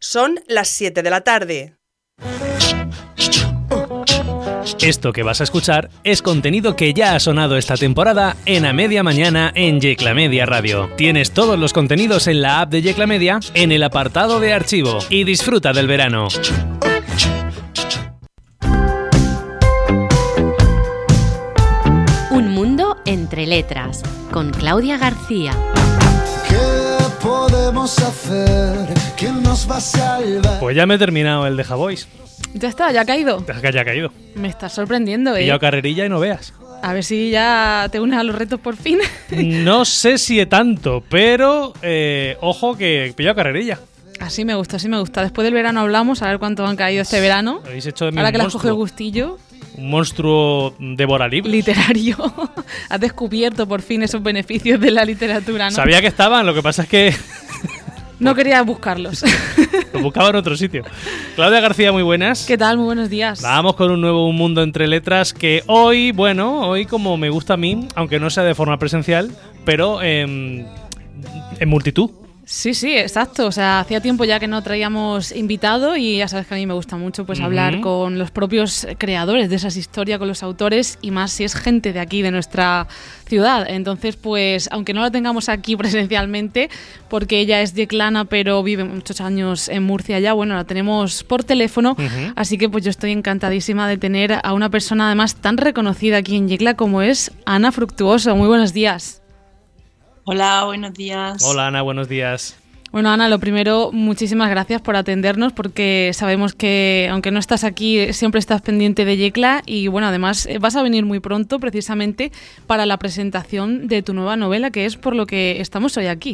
Son las 7 de la tarde. Esto que vas a escuchar es contenido que ya ha sonado esta temporada en A Media Mañana en Yecla Media Radio. Tienes todos los contenidos en la app de Yecla Media en el apartado de archivo y disfruta del verano. Un mundo entre letras, con Claudia García. ¿Qué podemos hacer? ¿Quién nos va a salvar? Pues ya me he terminado el de Javois. Ya está, ya ha caído. Ya ha caído. Me estás sorprendiendo, He pillado carrerilla y no veas. A ver si ya te unes a los retos por fin. No sé si tanto, pero ojo que he pillado carrerilla. Así me gusta, así me gusta. Después del verano hablamos, a ver cuántos han caído este verano. Habéis hecho de mí ahora un que le has monstruo. cogido el gustillo. Un monstruo devoralibros. Literario. Has descubierto por fin esos beneficios de la literatura, ¿no? Sabía que estaban, lo que pasa es que no quería buscarlos. los buscaba en otro sitio. Claudia García, muy buenas. ¿Qué tal? Muy buenos días. Vamos con un nuevo Un Mundo Entre Letras que hoy como me gusta a mí, aunque no sea de forma presencial, pero en multitud. Sí, exacto. O sea, hacía tiempo ya que no traíamos invitado y ya sabes que a mí me gusta mucho pues hablar con los propios creadores de esas historias, con los autores y más si es gente de aquí, de nuestra ciudad. Entonces, pues, aunque no la tengamos aquí presencialmente, porque ella es yeclana pero vive muchos años en Murcia ya, bueno, la tenemos por teléfono, así que pues yo estoy encantadísima de tener a una persona además tan reconocida aquí en Yecla como es Ana Fructuoso. Muy buenos días. Hola, buenos días. Hola Ana, buenos días. Bueno, Ana, lo primero, muchísimas gracias por atendernos porque sabemos que, aunque no estás aquí, siempre estás pendiente de Yecla y, bueno, además vas a venir muy pronto precisamente para la presentación de tu nueva novela, que es por lo que estamos hoy aquí.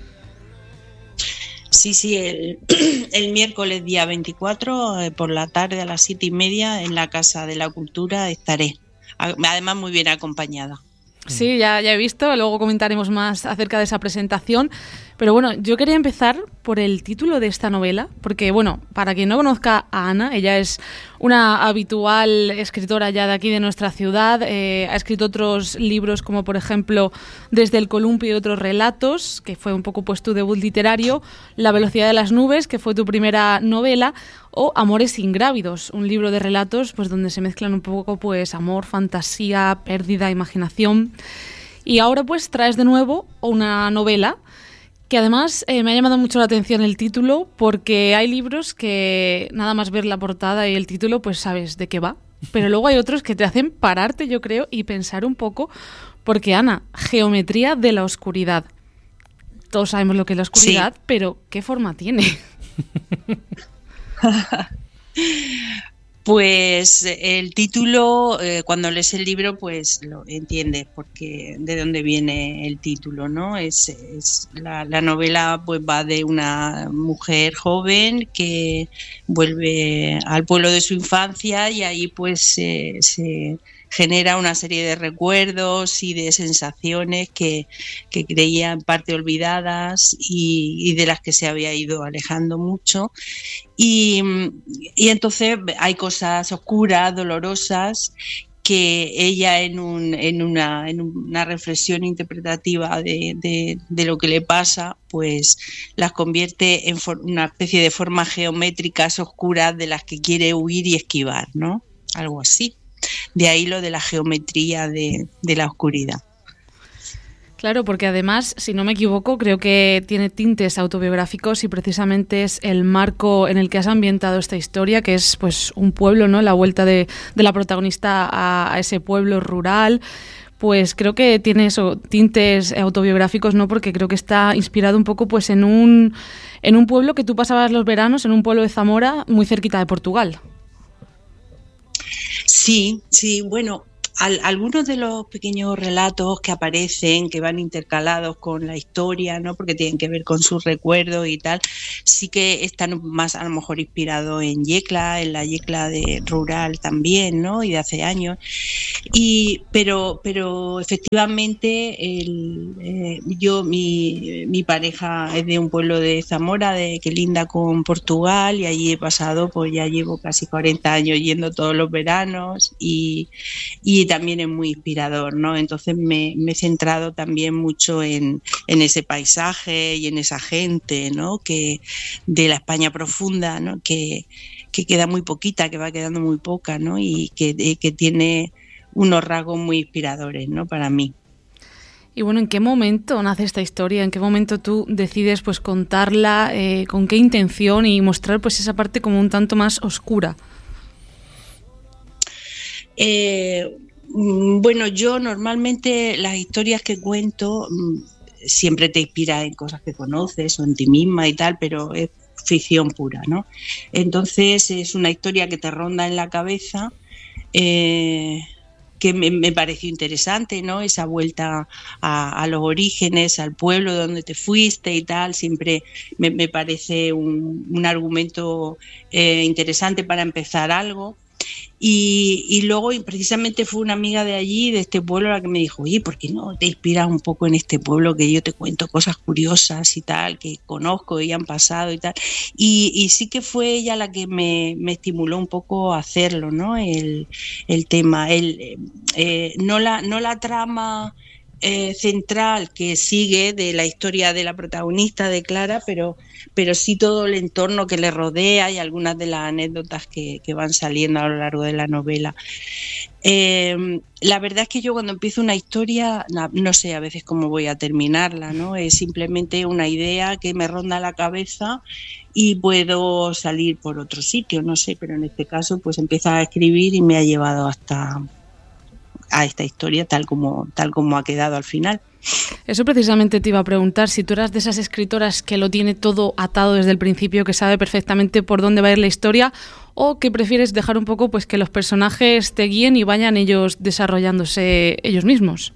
Sí, el miércoles día 24 por la tarde a las 7:30 en la Casa de la Cultura estaré, además muy bien acompañada. Sí, ya he visto, luego comentaremos más acerca de esa presentación, pero bueno, yo quería empezar por el título de esta novela, porque bueno, para quien no conozca a Ana, ella es una habitual escritora ya de aquí de nuestra ciudad, ha escrito otros libros como por ejemplo Desde el columpio y otros relatos, que fue un poco pues tu debut literario, La velocidad de las nubes, que fue tu primera novela, o Amores ingrávidos, un libro de relatos pues donde se mezclan un poco pues amor, fantasía, pérdida, imaginación. Y ahora pues traes de nuevo una novela que además me ha llamado mucho la atención el título, porque hay libros que nada más ver la portada y el título pues sabes de qué va, pero luego hay otros que te hacen pararte, yo creo, y pensar un poco, porque Ana, Geometría de la oscuridad. Todos sabemos lo que es la oscuridad, sí, pero ¿qué forma tiene? Pues el título, cuando lees el libro, pues lo entiendes porque de dónde viene el título, ¿no? La novela pues va de una mujer joven que vuelve al pueblo de su infancia y ahí pues se genera una serie de recuerdos y de sensaciones que creía en parte olvidadas y de las que se había ido alejando mucho. Y entonces hay cosas oscuras, dolorosas, que ella en una reflexión interpretativa de lo que le pasa, pues las convierte en una especie de formas geométricas oscuras de las que quiere huir y esquivar, ¿no? Algo así. De ahí lo de la geometría de la oscuridad. Claro, porque además, si no me equivoco, creo que tiene tintes autobiográficos y precisamente es el marco en el que has ambientado esta historia, que es pues un pueblo, ¿no? La vuelta de la protagonista a ese pueblo rural. Pues creo que tiene eso, tintes autobiográficos, ¿no? Porque creo que está inspirado un poco pues en un pueblo que tú pasabas los veranos, en un pueblo de Zamora, muy cerquita de Portugal. Sí, bueno, algunos de los pequeños relatos que aparecen, que van intercalados con la historia, ¿no? Porque tienen que ver con sus recuerdos y tal, sí que están más a lo mejor inspirados en Yecla, en la Yecla de rural también, ¿no? Y de hace años. Pero efectivamente mi pareja es de un pueblo de Zamora, que linda con Portugal, y allí he pasado, pues ya llevo casi 40 años yendo todos los veranos y y también es muy inspirador, ¿no? Entonces me he centrado también mucho en ese paisaje y en esa gente, ¿no? Que de la España profunda, ¿no? Que queda muy poquita, que va quedando muy poca, ¿no? Y que tiene unos rasgos muy inspiradores, ¿no? Para mí. Y bueno, ¿en qué momento nace esta historia? ¿En qué momento tú decides pues contarla? ¿Con qué intención? Y mostrar pues esa parte como un tanto más oscura. Bueno, yo normalmente las historias que cuento siempre te inspira en cosas que conoces o en ti misma y tal, pero es ficción pura, ¿no? Entonces es una historia que te ronda en la cabeza, que me pareció interesante, ¿no? Esa vuelta a los orígenes, al pueblo donde te fuiste y tal, siempre me parece un argumento interesante para empezar algo. Y luego precisamente fue una amiga de allí, de este pueblo, la que me dijo, oye, ¿por qué no te inspiras un poco en este pueblo que yo te cuento cosas curiosas y tal, que conozco y han pasado y tal? Y sí que fue ella la que me estimuló un poco a hacerlo, ¿no? El tema, no la trama central que sigue de la historia de la protagonista, de Clara, pero sí todo el entorno que le rodea y algunas de las anécdotas que van saliendo a lo largo de la novela. La verdad es que yo cuando empiezo una historia no sé a veces cómo voy a terminarla, ¿no? Es simplemente una idea que me ronda la cabeza y puedo salir por otro sitio, no sé, pero en este caso pues empieza a escribir y me ha llevado hasta a esta historia tal como ha quedado al final. Eso precisamente te iba a preguntar, si tú eras de esas escritoras que lo tiene todo atado desde el principio, que sabe perfectamente por dónde va a ir la historia, o que prefieres dejar un poco pues que los personajes te guíen y vayan ellos desarrollándose ellos mismos.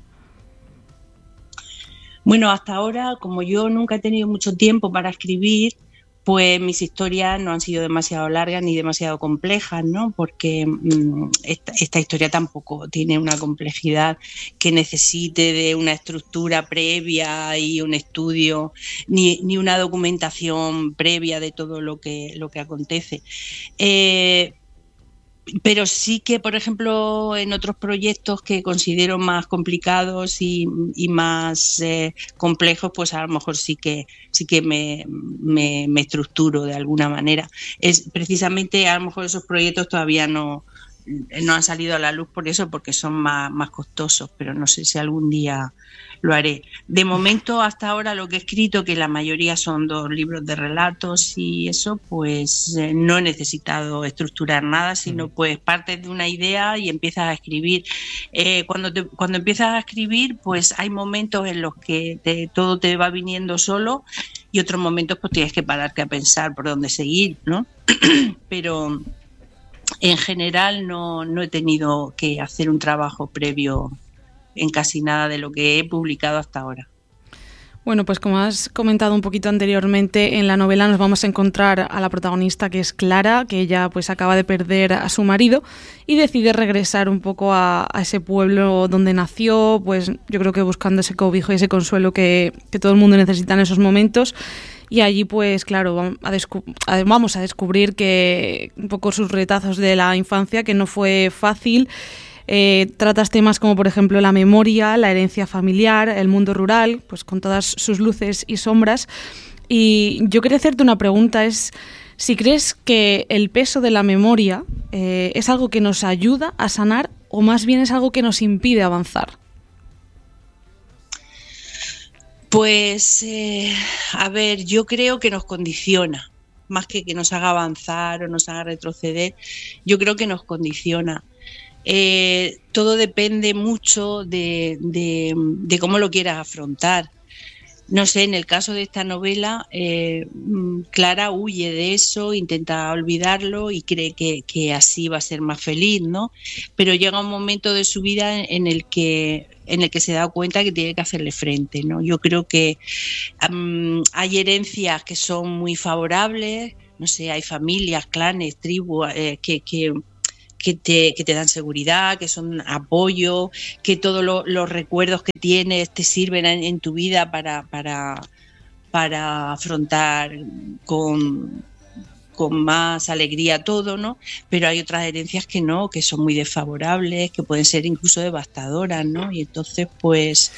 Bueno, hasta ahora, como yo nunca he tenido mucho tiempo para escribir, pues mis historias no han sido demasiado largas ni demasiado complejas, ¿no? Porque esta historia tampoco tiene una complejidad que necesite de una estructura previa y un estudio, ni una documentación previa de todo lo que acontece. Pero sí que, por ejemplo, en otros proyectos que considero más complicados y más complejos, pues a lo mejor sí que me estructuro de alguna manera. Es precisamente, a lo mejor esos proyectos todavía no han salido a la luz por eso, porque son más costosos, pero no sé si algún día lo haré. De momento, hasta ahora, lo que he escrito, que la mayoría son 2 libros de relatos y eso, pues no he necesitado estructurar nada, sino pues partes de una idea y empiezas a escribir. Cuando empiezas a escribir, pues hay momentos en los que todo te va viniendo solo y otros momentos pues tienes que pararte a pensar por dónde seguir, ¿no? Pero en general no he tenido que hacer un trabajo previo en casi nada de lo que he publicado hasta ahora. Bueno, pues como has comentado un poquito anteriormente, en la novela nos vamos a encontrar a la protagonista, que es Clara, que ella pues acaba de perder a su marido y decide regresar un poco a ese pueblo donde nació, pues yo creo que buscando ese cobijo y ese consuelo que todo el mundo necesita en esos momentos. Y allí, pues claro, vamos a descubrir que un poco sus retazos de la infancia, que no fue fácil. Tratas temas como, por ejemplo, la memoria, la herencia familiar, el mundo rural, pues con todas sus luces y sombras. Y yo quería hacerte una pregunta, es si crees que el peso de la memoria es algo que nos ayuda a sanar o más bien es algo que nos impide avanzar. Pues, a ver, yo creo que nos condiciona, más que nos haga avanzar o nos haga retroceder, yo creo que nos condiciona. Todo depende mucho de cómo lo quieras afrontar. No sé, en el caso de esta novela, Clara huye de eso, intenta olvidarlo y cree que así va a ser más feliz, ¿no? Pero llega un momento de su vida en el que se da cuenta que tiene que hacerle frente, ¿no? Yo creo que hay herencias que son muy favorables, no sé, hay familias, clanes, tribus que te dan seguridad, que son apoyo, que todos los recuerdos que tienes te sirven en tu vida para afrontar con con más alegría todo, ¿no? Pero hay otras herencias que no, que son muy desfavorables, que pueden ser incluso devastadoras, ¿no? Y entonces, pues,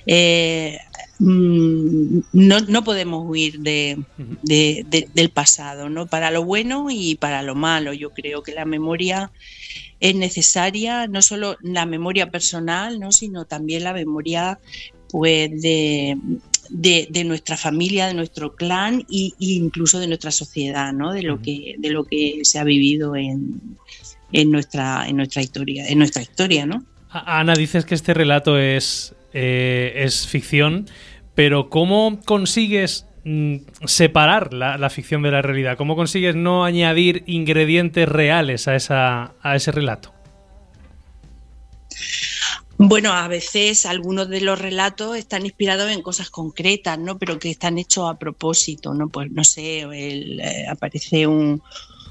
no podemos huir del pasado, ¿no? Para lo bueno y para lo malo. Yo creo que la memoria es necesaria, no solo la memoria personal, ¿no? Sino también la memoria, pues, de nuestra familia, de nuestro clan e incluso de nuestra sociedad, ¿no? De lo que se ha vivido en nuestra historia, ¿no? Ana, dices que este relato es ficción, pero ¿cómo consigues separar la ficción de la realidad? ¿Cómo consigues no añadir ingredientes reales a ese relato? Bueno, a veces algunos de los relatos están inspirados en cosas concretas, ¿no? Pero que están hechos a propósito, ¿no? Pues no sé, aparece un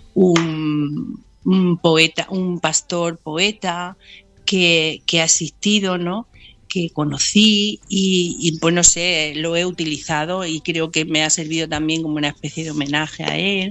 poeta, un pastor poeta que ha existido, ¿no? Que conocí y pues no sé, lo he utilizado y creo que me ha servido también como una especie de homenaje a él.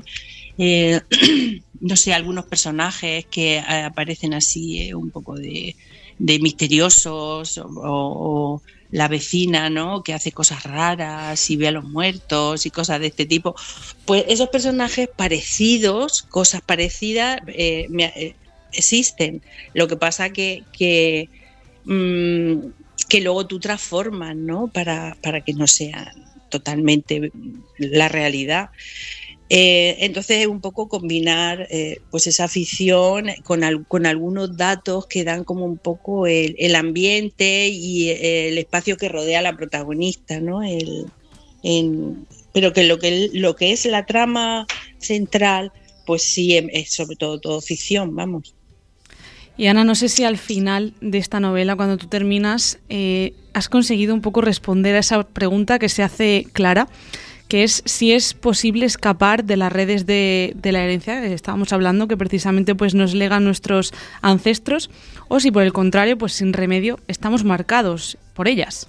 No sé, algunos personajes que aparecen así un poco de misteriosos o la vecina, ¿no? Que hace cosas raras y ve a los muertos y cosas de este tipo. Pues esos personajes parecidos, cosas parecidas, existen. Lo que pasa que luego tú transformas, ¿no? Para que no sea totalmente la realidad. Entonces es un poco combinar pues esa ficción con algunos datos que dan como un poco el ambiente y el espacio que rodea a la protagonista, ¿no? Pero que lo que es la trama central, pues sí, es sobre todo ficción, vamos. Y Ana, no sé si al final de esta novela, cuando tú terminas, has conseguido un poco responder a esa pregunta que se hace Clara, que es si es posible escapar de las redes de la herencia que estábamos hablando, que precisamente pues nos legan nuestros ancestros, o si por el contrario, pues sin remedio, estamos marcados por ellas.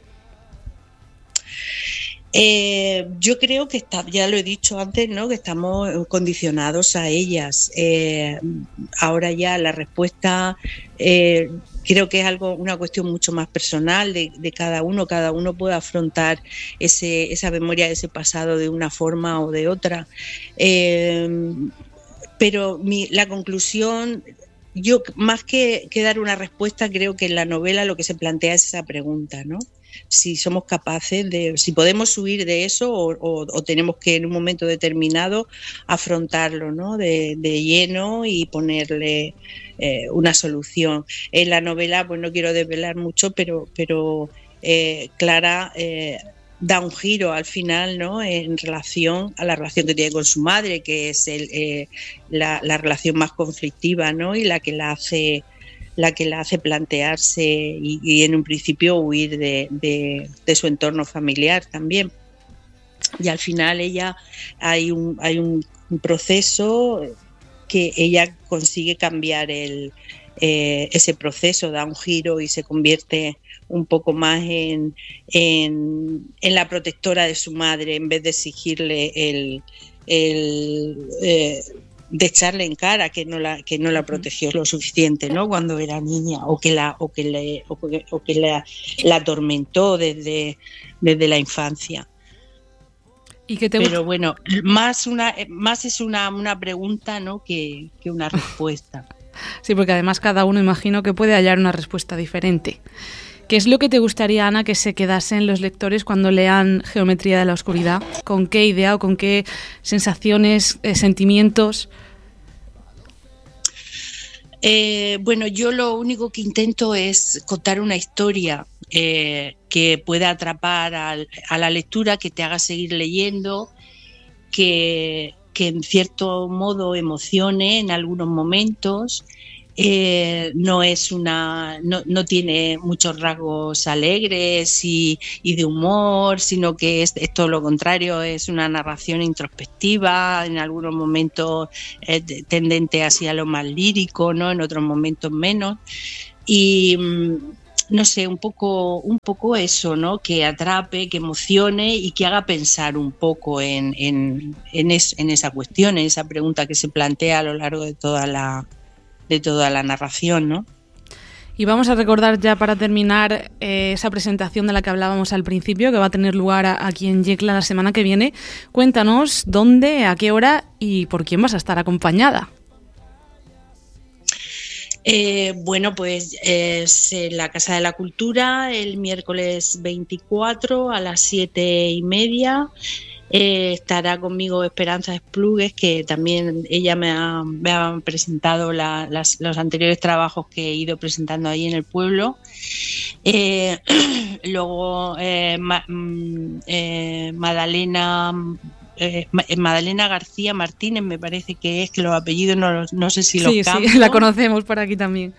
Yo creo que ya lo he dicho antes, ¿no? Que estamos condicionados a ellas. Ahora ya la respuesta creo que es una cuestión mucho más personal de cada uno. Cada uno puede afrontar esa memoria de ese pasado de una forma o de otra. Pero la conclusión, yo más que dar una respuesta, creo que en la novela lo que se plantea es esa pregunta, ¿no? Si somos capaces si podemos huir de eso o tenemos que en un momento determinado afrontarlo, ¿no? de lleno y ponerle una solución. En la novela, pues no quiero desvelar mucho, pero Clara da un giro al final, ¿no? En relación a la relación que tiene con su madre, que es la relación más conflictiva, ¿no? Y la que la hace plantearse y en un principio huir de su entorno familiar también. Y al final hay un proceso que ella consigue cambiar ese proceso, da un giro y se convierte un poco más en la protectora de su madre, en vez de exigirle de echarle en cara que no la protegió lo suficiente, ¿no? Cuando era niña, o que la atormentó desde la infancia. ¿Y qué te Pero bueno, más es una pregunta, ¿no? que una respuesta. Sí, porque además cada uno imagino que puede hallar una respuesta diferente. ¿Qué es lo que te gustaría, Ana, que se quedasen los lectores cuando lean Geometría de la Oscuridad? ¿Con qué idea o con qué sensaciones, sentimientos? Bueno, yo lo único que intento es contar una historia que pueda atrapar a la lectura, que te haga seguir leyendo, que en cierto modo emocione en algunos momentos. No tiene muchos rasgos alegres y de humor, sino que es todo lo contrario, es una narración introspectiva, en algunos momentos tendente hacia lo más lírico, ¿no? En otros momentos menos. Y no sé, un poco eso, ¿no? Que atrape, que emocione y que haga pensar un poco en esa cuestión, en esa pregunta que se plantea a lo largo de toda la narración, ¿no? Y vamos a recordar ya para terminar esa presentación de la que hablábamos al principio, que va a tener lugar aquí en Yecla la semana que viene. Cuéntanos dónde, a qué hora y por quién vas a estar acompañada. Bueno, pues es en la Casa de la Cultura el miércoles 24 a las 7:30. Estará conmigo Esperanza Esplugues, que también ella me ha presentado los anteriores trabajos que he ido presentando ahí en el pueblo. Luego Madalena García Martínez, me parece que es, que los apellidos no sé si los capto. Sí, la conocemos por aquí también.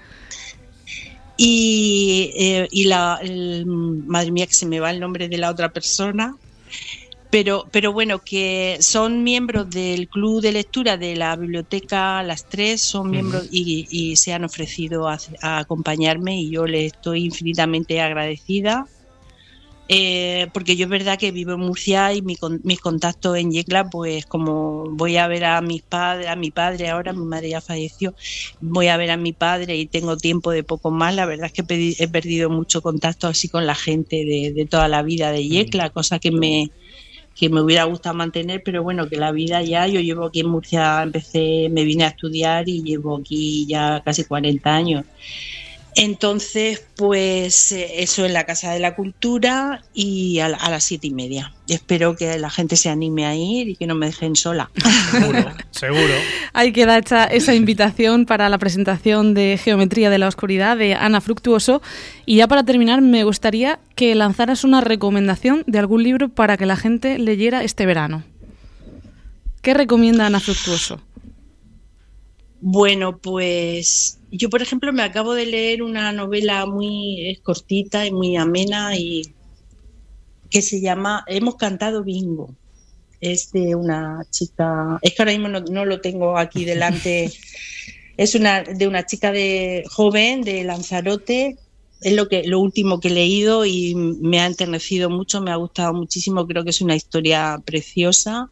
Y madre mía, que se me va el nombre de la otra persona. Pero bueno, que son miembros del club de lectura de la biblioteca, las tres son miembros y se han ofrecido a acompañarme, y yo les estoy infinitamente agradecida, porque yo es verdad que vivo en Murcia y mis contactos en Yecla, pues como voy a ver a mi padre ahora, mi madre ya falleció, voy a ver a mi padre y tengo tiempo de poco más, la verdad es que he perdido mucho contacto así con la gente de toda la vida de Yecla, cosa que me hubiera gustado mantener, pero bueno, que la vida ya, yo llevo aquí en Murcia, me vine a estudiar y llevo aquí ya casi 40 años. Entonces, pues eso en la Casa de la Cultura y a las 7:30. Espero que la gente se anime a ir y que no me dejen sola. Seguro. Ahí queda hecha esa invitación para la presentación de Geometría de la Oscuridad de Ana Fructuoso. Y ya para terminar, me gustaría que lanzaras una recomendación de algún libro para que la gente leyera este verano. ¿Qué recomienda Ana Fructuoso? Bueno, pues yo, por ejemplo, me acabo de leer una novela muy cortita y muy amena y que se llama Hemos cantado bingo. Es de una chica, es que ahora mismo no lo tengo aquí delante, es de una chica joven de Lanzarote. Es lo último que he leído y me ha enternecido mucho, me ha gustado muchísimo, creo que es una historia preciosa.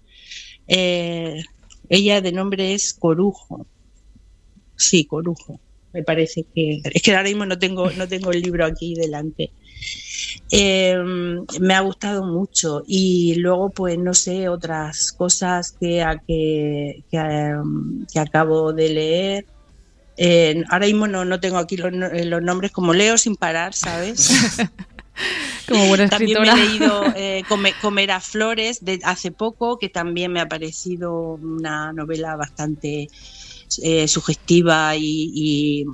Ella de nombre es Corujo. Sí, Corujo, me parece que... Es que ahora mismo no tengo el libro aquí delante. Me ha gustado mucho. Y luego, pues no sé, otras cosas que acabo de leer. Ahora mismo no tengo aquí los nombres, como leo sin parar, ¿sabes? Como buena escritora. También me he leído Comer a Flores de hace poco, que también me ha parecido una novela bastante... sugestiva y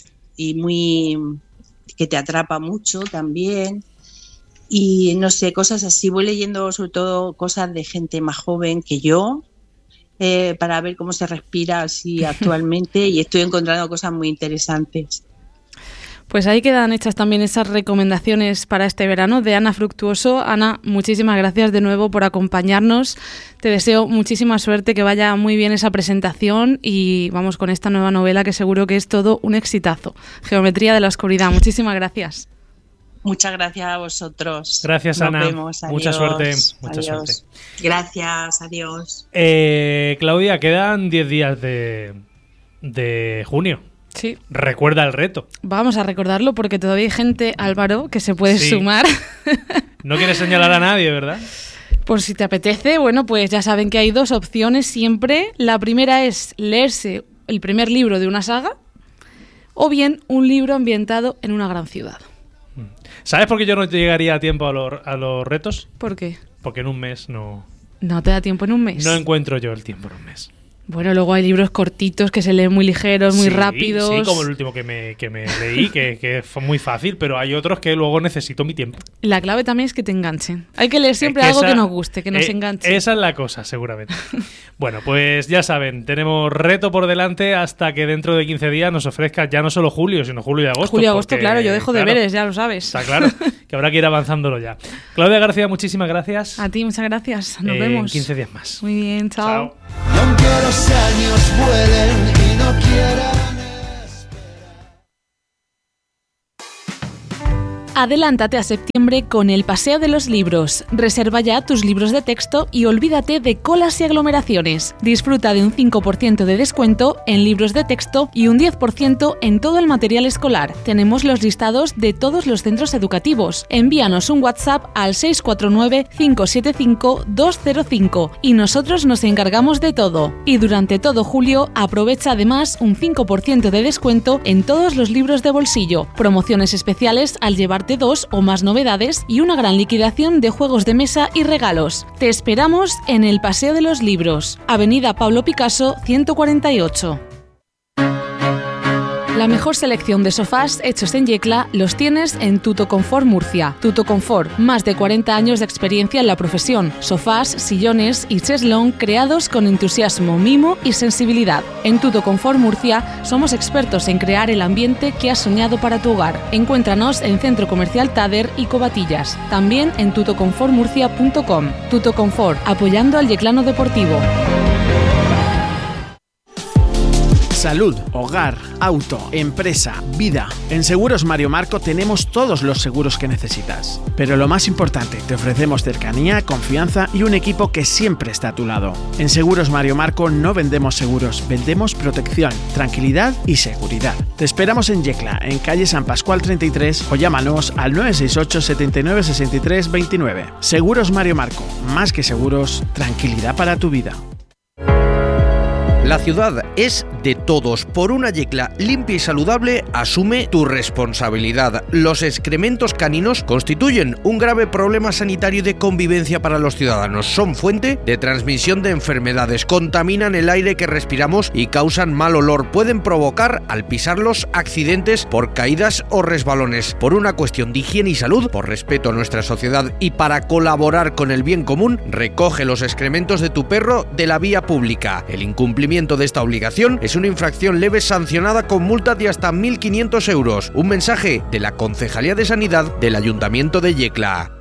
muy que te atrapa mucho también, y no sé, cosas así. Voy leyendo sobre todo cosas de gente más joven que yo, para ver cómo se respira así actualmente, y estoy encontrando cosas muy interesantes. Pues ahí quedan hechas también esas recomendaciones para este verano de Ana Fructuoso. Ana, muchísimas gracias de nuevo por acompañarnos. Te deseo muchísima suerte, que vaya muy bien esa presentación y vamos con esta nueva novela que seguro que es todo un exitazo. Geometría de la Oscuridad. Muchísimas gracias. Muchas gracias a vosotros. Gracias, Ana. Nos vemos. Adiós. Mucha suerte. Mucha suerte. Gracias, adiós. Claudia, quedan 10 días de junio. Sí. Recuerda el reto. Vamos a recordarlo porque todavía hay gente, Álvaro, que se puede sumar. No quieres señalar a nadie, ¿verdad? Por si te apetece, bueno, pues ya saben que hay dos opciones siempre. La primera es leerse el primer libro de una saga o bien un libro ambientado en una gran ciudad. ¿Sabes por qué yo no llegaría a tiempo a los retos? ¿Por qué? Porque en un mes no... ¿No te da tiempo en un mes? No encuentro yo el tiempo en un mes. Bueno, luego hay libros cortitos que se leen muy ligeros, muy rápidos. Sí, como el último que me leí, que fue muy fácil, pero hay otros que luego necesito mi tiempo. La clave también es que te enganchen. Hay que leer siempre algo que nos guste, que nos enganche. Esa es la cosa, seguramente. Bueno, pues ya saben, tenemos reto por delante hasta que dentro de 15 días nos ofrezca ya no solo julio, sino julio y agosto. Julio y agosto, claro, yo dejo deberes, ya lo sabes. Está claro, que habrá que ir avanzándolo ya. Claudia García, muchísimas gracias. A ti, muchas gracias. Nos vemos. En 15 días más. Muy bien, chao. Y aunque los años vuelen y no quieran esperar. Adelántate a septiembre con el Paseo de los Libros. Reserva ya tus libros de texto y olvídate de colas y aglomeraciones. Disfruta de un 5% de descuento en libros de texto y un 10% en todo el material escolar. Tenemos los listados de todos los centros educativos. Envíanos un WhatsApp al 649-575-205 y nosotros nos encargamos de todo. Y durante todo julio aprovecha además un 5% de descuento en todos los libros de bolsillo, promociones especiales al llevarte 2 o más novedades y una gran liquidación de juegos de mesa y regalos. Te esperamos en el Paseo de los Libros, Avenida Pablo Picasso 148. La mejor selección de sofás hechos en Yecla los tienes en Tuto Confort Murcia. Tuto Confort, más de 40 años de experiencia en la profesión. Sofás, sillones y cheslón creados con entusiasmo, mimo y sensibilidad. En Tuto Confort Murcia somos expertos en crear el ambiente que has soñado para tu hogar. Encuéntranos en Centro Comercial Tader y Covatillas. También en tutoconfortmurcia.com. Tuto Confort, apoyando al yeclano deportivo. Salud, hogar, auto, empresa, vida. En Seguros Mario Marco tenemos todos los seguros que necesitas. Pero lo más importante, te ofrecemos cercanía, confianza y un equipo que siempre está a tu lado. En Seguros Mario Marco no vendemos seguros, vendemos protección, tranquilidad y seguridad. Te esperamos en Yecla, en calle San Pascual 33 o llámanos al 968 79 63 29. Seguros Mario Marco, más que seguros, tranquilidad para tu vida. La ciudad es de todos. Por una Yecla limpia y saludable, asume tu responsabilidad. Los excrementos caninos constituyen un grave problema sanitario y de convivencia para los ciudadanos. Son fuente de transmisión de enfermedades, contaminan el aire que respiramos y causan mal olor. Pueden provocar, al pisarlos, accidentes por caídas o resbalones. Por una cuestión de higiene y salud, por respeto a nuestra sociedad y para colaborar con el bien común, recoge los excrementos de tu perro de la vía pública. El incumplimiento de esta obligación es una infracción leve sancionada con multa de hasta 1.500 euros. Un mensaje de la Concejalía de Sanidad del Ayuntamiento de Yecla.